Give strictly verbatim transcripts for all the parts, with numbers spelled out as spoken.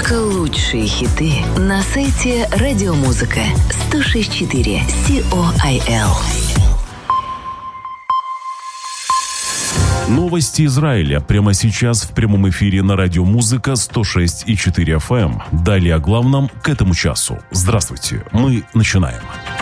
Только лучшие хиты на сайте Радиомузыка сто шесть четыре си о ай эл. Новости Израиля прямо сейчас в прямом эфире на Радиомузыка сто шесть и четыре эф эм. Далее о главном к этому часу. Здравствуйте, мы начинаем.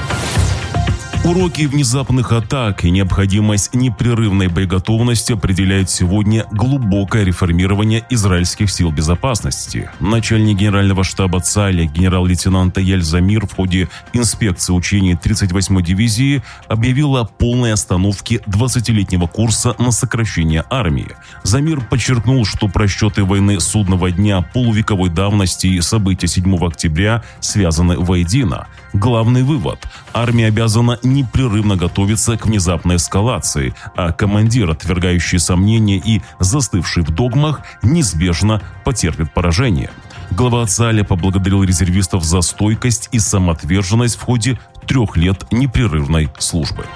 Уроки внезапных атак и необходимость непрерывной боеготовности определяют сегодня глубокое реформирование израильских сил безопасности. Начальник генерального штаба ЦАЛя генерал-лейтенант Эяль Замир в ходе инспекции учений тридцать восьмой дивизии объявил о полной остановке двадцатилетнего курса на сокращение армии. Замир подчеркнул, что просчеты войны судного дня полувековой давности и события седьмого октября связаны воедино. Главный вывод – армия обязана непрерывно готовиться к внезапной эскалации, а командир, отвергающий сомнения и застывший в догмах, неизбежно потерпит поражение. Глава ЦАЛя поблагодарил резервистов за стойкость и самоотверженность в ходе трех лет непрерывной службы.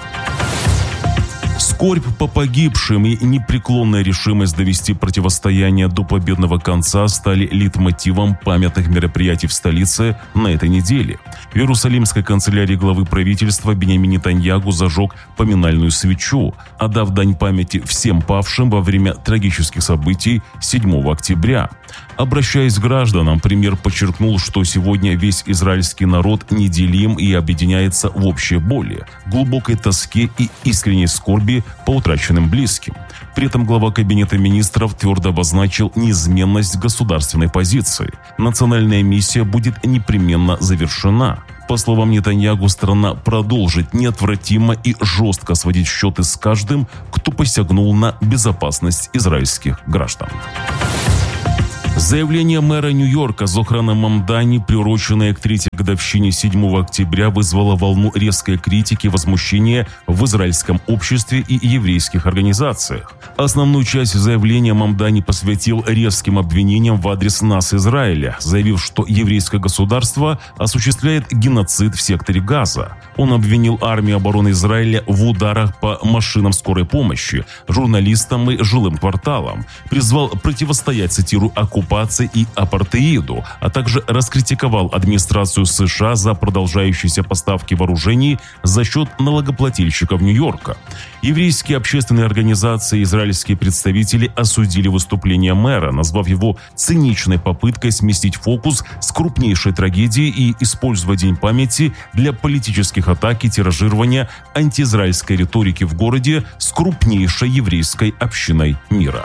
Скорбь по погибшим и непреклонная решимость довести противостояние до победного конца стали лейтмотивом памятных мероприятий в столице на этой неделе. В Иерусалимской канцелярии главы правительства Биньямин Нетаньяху зажег поминальную свечу, отдав дань памяти всем павшим во время трагических событий седьмого октября. Обращаясь к гражданам, премьер подчеркнул, что сегодня весь израильский народ неделим и объединяется в общей боли, глубокой тоске и искренней скорби по утраченным близким. При этом глава Кабинета министров твердо обозначил неизменность государственной позиции. Национальная миссия будет непременно завершена. По словам Нетаньяху, страна продолжит неотвратимо и жестко сводить счеты с каждым, кто посягнул на безопасность израильских граждан. Заявление мэра Нью-Йорка Зохрана Мамдани, приуроченное к третьей годовщине седьмого октября, вызвало волну резкой критики и возмущения в израильском обществе и еврейских организациях. Основную часть заявления Мамдани посвятил резким обвинениям в адрес нас, Израиля, заявив, что еврейское государство осуществляет геноцид в секторе Газа. Он обвинил армию обороны Израиля в ударах по машинам скорой помощи, журналистам и жилым кварталам, призвал противостоять, цитирую, оккупации и апартеиду, а также раскритиковал администрацию США за продолжающиеся поставки вооружений за счет налогоплательщиков Нью-Йорка. Еврейские общественные организации и израильские представители осудили выступление мэра, назвав его циничной попыткой сместить фокус с крупнейшей трагедии и использовать День памяти для политических атак и тиражирования антиизраильской риторики в городе с крупнейшей еврейской общиной мира.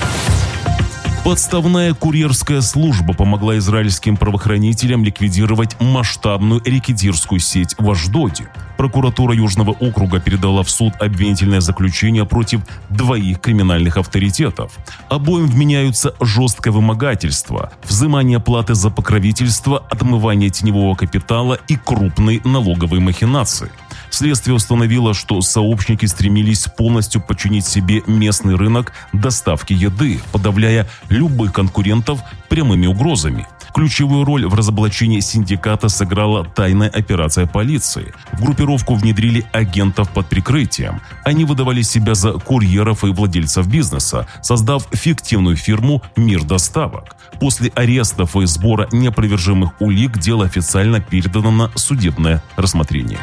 Подставная курьерская служба помогла израильским правоохранителям ликвидировать масштабную рекетирскую сеть в Ашдоде. Прокуратура Южного округа передала в суд обвинительное заключение против двоих криминальных авторитетов. Обоим вменяются жесткое вымогательство, взимание платы за покровительство, отмывание теневого капитала и крупные налоговые махинации. Следствие установило, что сообщники стремились полностью подчинить себе местный рынок доставки еды, подавляя любых конкурентов прямыми угрозами. Ключевую роль в разоблачении синдиката сыграла тайная операция полиции. В группировку внедрили агентов под прикрытием. Они выдавали себя за курьеров и владельцев бизнеса, создав фиктивную фирму «Мир доставок». После арестов и сбора неопровержимых улик дело официально передано на судебное рассмотрение.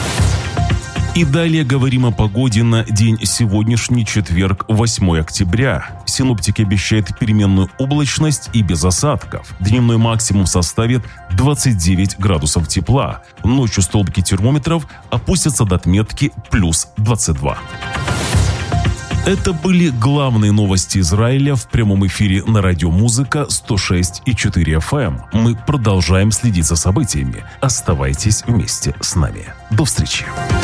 И далее говорим о погоде на день сегодняшний, четверг, восьмого октября. Синоптики обещают переменную облачность и без осадков. Дневной максимум составит двадцать девять градусов тепла. Ночью столбики термометров опустятся до отметки плюс двадцать два. Это были главные новости Израиля в прямом эфире на Радиомузыка сто шесть и четыре эф эм. Мы продолжаем следить за событиями. Оставайтесь вместе с нами. До встречи.